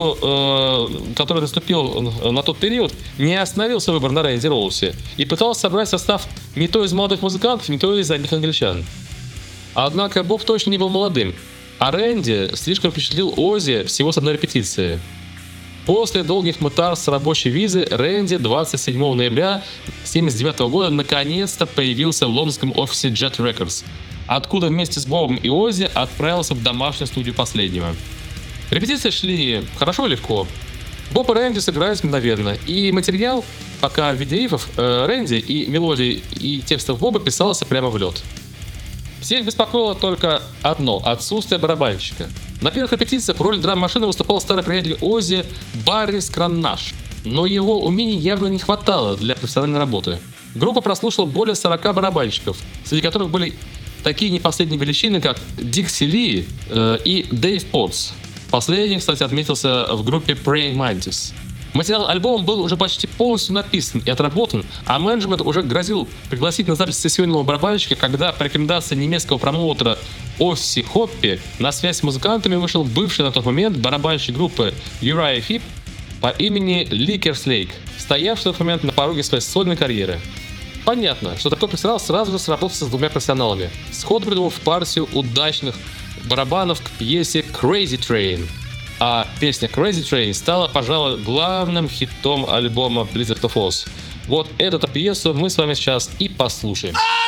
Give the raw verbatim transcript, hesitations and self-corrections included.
э, который наступил на тот период, не остановил свой выбор на Рэнди Роусе и пытался собрать состав не то из молодых музыкантов, не то из одних англичан. Однако Боб точно не был молодым, а Рэнди слишком впечатлил Оззи всего с одной репетиции. После долгих мытарств с рабочей визы Рэнди двадцать седьмого ноября тысяча девятьсот семьдесят девятого года наконец-то появился в лондонском офисе Jet Records, откуда вместе с Бобом и Оззи отправился в домашнюю студию последнего. Репетиции шли хорошо и легко. Боб и Рэнди сыгрались мгновенно, и материал, пока в виде рифов, э, Рэнди и мелодий и текстов Боба писался прямо в лед. Всех беспокоило только одно – отсутствие барабанщика. На первых репетициях в роли драм-машины выступал старый приятель Оззи Барри Скраннаш, но его умений явно не хватало для профессиональной работы. Группа прослушала более сорока барабанщиков, среди которых были такие непоследние величины, как Дикси Ли э, и Дэйв Потс. Последний, кстати, отметился в группе Praying Mantis. Материал альбома был уже почти полностью написан и отработан, а менеджмент уже грозил пригласить на запись сессионного барабанщика, когда по рекомендации немецкого промоутера Осси Хоппи на связь с музыкантами вышел бывший на тот момент барабанщик группы Юрайя Хип по имени Ли Керслейк, стоявший в тот момент на пороге своей сольной карьеры. Понятно, что такой профессионал сразу же сработался с двумя профессионалами, сходу придумав партию удачных барабанов к пьесе Crazy Train. А песня Crazy Train стала, пожалуй, главным хитом альбома Blizzard of Oz. Вот эту пьесу мы с вами сейчас и послушаем.